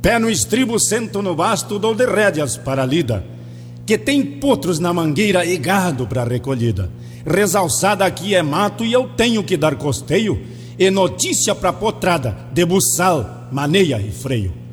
Pé no estribo, sento no basto, dou de rédeas para a lida, que tem potros na mangueira e gado para recolhida. Resalçada aqui é mato e eu tenho que dar costeio, e notícia pra potrada, de buçal, maneia e freio.